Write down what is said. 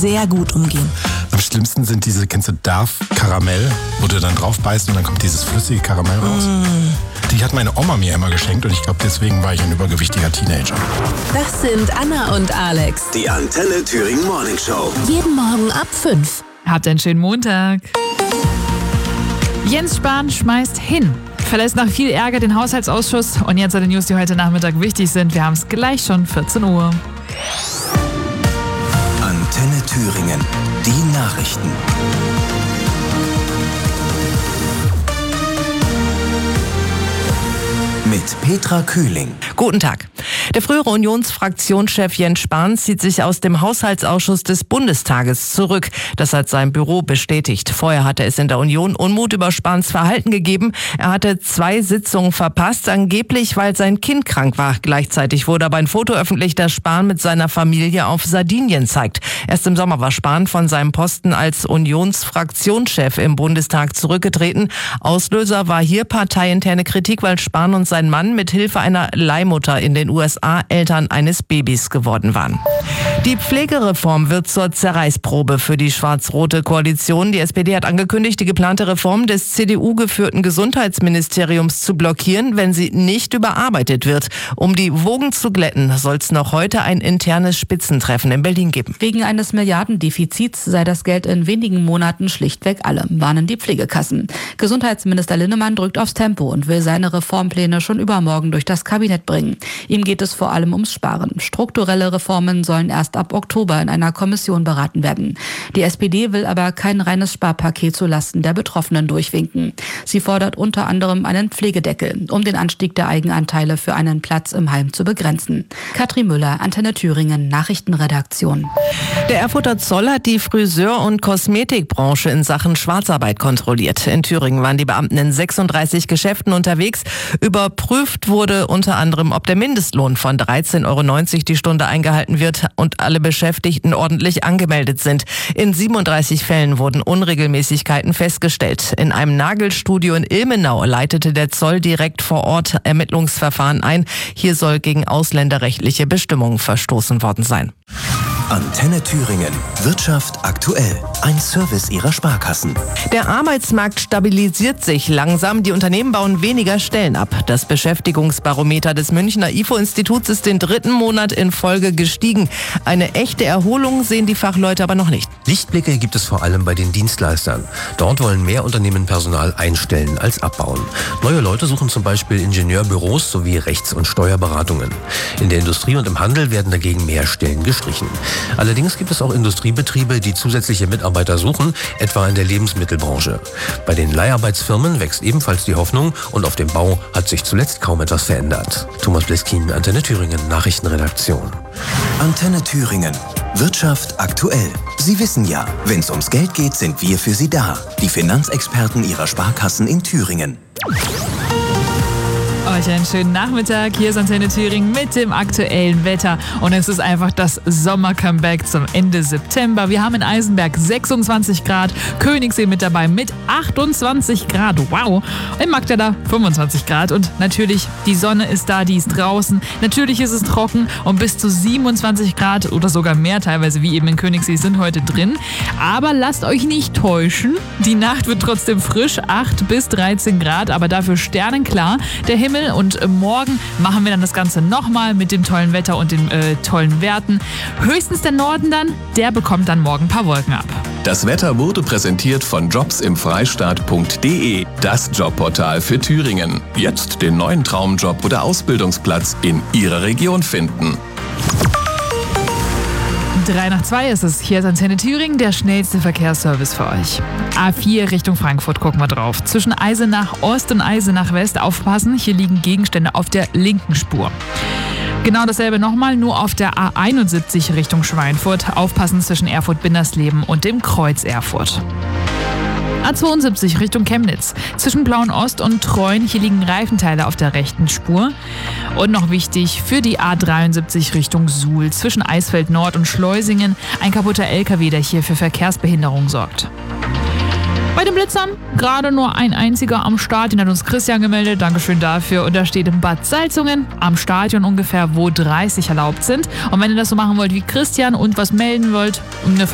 sehr gut umgehen. Am schlimmsten sind diese, kennst du Darf-Karamell, wo du dann drauf beißt und dann kommt dieses flüssige Karamell raus. Die hat meine Oma mir immer geschenkt und ich glaube, deswegen war ich ein übergewichtiger Teenager. Das sind Anna und Alex. Die Antenne Thüringen Morning Show. Jeden Morgen ab 5. Habt einen schönen Montag. Jens Spahn schmeißt hin. Verlässt nach viel Ärger den Haushaltsausschuss. Und jetzt die News, die heute Nachmittag wichtig sind. Wir haben es gleich schon 14 Uhr. Antenne Thüringen. Die Nachrichten. Mit Petra Kühling. Guten Tag. Der frühere Unionsfraktionschef Jens Spahn zieht sich aus dem Haushaltsausschuss des Bundestages zurück. Das hat sein Büro bestätigt. Vorher hatte es in der Union Unmut über Spahns Verhalten gegeben. Er hatte 2 Sitzungen verpasst, angeblich weil sein Kind krank war. Gleichzeitig wurde aber ein Foto öffentlich, das Spahn mit seiner Familie auf Sardinien zeigt. Erst im Sommer war Spahn von seinem Posten als Unionsfraktionschef im Bundestag zurückgetreten. Auslöser war hier parteiinterne Kritik, weil Spahn und sein Mann mit Hilfe einer Leihmutter in den USA Eltern eines Babys geworden waren. Die Pflegereform wird zur Zerreißprobe für die schwarz-rote Koalition. Die SPD hat angekündigt, die geplante Reform des CDU-geführten Gesundheitsministeriums zu blockieren, wenn sie nicht überarbeitet wird. Um die Wogen zu glätten, soll es noch heute ein internes Spitzentreffen in Berlin geben. Wegen eines Milliardendefizits sei das Geld in wenigen Monaten schlichtweg alle, warnen die Pflegekassen. Gesundheitsminister Linnemann drückt aufs Tempo und will seine Reformpläne schon übermorgen durch das Kabinett bringen. Ihm geht es vor allem ums Sparen. Strukturelle Reformen sollen erst ab Oktober in einer Kommission beraten werden. Die SPD will aber kein reines Sparpaket zulasten der Betroffenen durchwinken. Sie fordert unter anderem einen Pflegedeckel, um den Anstieg der Eigenanteile für einen Platz im Heim zu begrenzen. Katrin Müller, Antenne Thüringen, Nachrichtenredaktion. Der Erfurter Zoll hat die Friseur- und Kosmetikbranche in Sachen Schwarzarbeit kontrolliert. In Thüringen waren die Beamten in 36 Geschäften unterwegs. Überprüft wurde unter anderem, ob der Mindestlohn von 13,90 € die Stunde eingehalten wird und alle Beschäftigten ordentlich angemeldet sind. In 37 Fällen wurden Unregelmäßigkeiten festgestellt. In einem Nagelstudio in Ilmenau leitete der Zoll direkt vor Ort Ermittlungsverfahren ein. Hier soll gegen ausländerrechtliche Bestimmungen verstoßen worden sein. Antenne Thüringen. Wirtschaft aktuell. Ein Service ihrer Sparkassen. Der Arbeitsmarkt stabilisiert sich langsam. Die Unternehmen bauen weniger Stellen ab. Das Beschäftigungsbarometer des Münchner IFO-Instituts ist den 3. Monat in Folge gestiegen. Eine echte Erholung sehen die Fachleute aber noch nicht. Lichtblicke gibt es vor allem bei den Dienstleistern. Dort wollen mehr Unternehmen Personal einstellen als abbauen. Neue Leute suchen zum Beispiel Ingenieurbüros sowie Rechts- und Steuerberatungen. In der Industrie und im Handel werden dagegen mehr Stellen gestrichen. Allerdings gibt es auch Industriebetriebe, die zusätzliche Mitarbeiter suchen, etwa in der Lebensmittelbranche. Bei den Leiharbeitsfirmen wächst ebenfalls die Hoffnung und auf dem Bau hat sich zuletzt kaum etwas verändert. Thomas Bleskin, Antenne Thüringen, Nachrichtenredaktion. Antenne Thüringen. Wirtschaft aktuell. Sie wissen ja, wenn es ums Geld geht, sind wir für Sie da. Die Finanzexperten Ihrer Sparkassen in Thüringen. Euch einen schönen Nachmittag. Hier ist Antenne Thüringen mit dem aktuellen Wetter. Und es ist einfach das Sommer-Comeback zum Ende September. Wir haben in Eisenberg 26 Grad, Königssee mit dabei mit 28 Grad. Wow. In Magdala 25 Grad. Und natürlich, die Sonne ist da, die ist draußen. Natürlich ist es trocken und bis zu 27 Grad oder sogar mehr teilweise, wie eben in Königssee, sind heute drin. Aber lasst euch nicht täuschen. Die Nacht wird trotzdem frisch, 8 bis 13 Grad, aber dafür sternenklar der Himmel. Und morgen machen wir dann das Ganze nochmal mit dem tollen Wetter und den tollen Werten. Höchstens der Norden dann, der bekommt dann morgen ein paar Wolken ab. Das Wetter wurde präsentiert von jobsimfreistaat.de, das Jobportal für Thüringen. Jetzt den neuen Traumjob oder Ausbildungsplatz in Ihrer Region finden. 3:02 ist es. Hier ist Antenne Thüringen, der schnellste Verkehrsservice für euch. A4 Richtung Frankfurt, gucken wir drauf. Zwischen Eisenach Ost und Eisenach West aufpassen, hier liegen Gegenstände auf der linken Spur. Genau dasselbe nochmal, nur auf der A71 Richtung Schweinfurt. Aufpassen zwischen Erfurt-Bindersleben und dem Kreuz Erfurt. A72 Richtung Chemnitz. Zwischen Plauen-Ost und Treuen, hier liegen Reifenteile auf der rechten Spur. Und noch wichtig, für die A73 Richtung Suhl. Zwischen Eisfeld Nord und Schleusingen ein kaputter LKW, der hier für Verkehrsbehinderung sorgt. Bei den Blitzern gerade nur ein einziger am Start, den hat uns Christian gemeldet, Dankeschön dafür. Und da steht in Bad Salzungen am Stadion ungefähr, wo 30 erlaubt sind. Und wenn ihr das so machen wollt wie Christian und was melden wollt, eine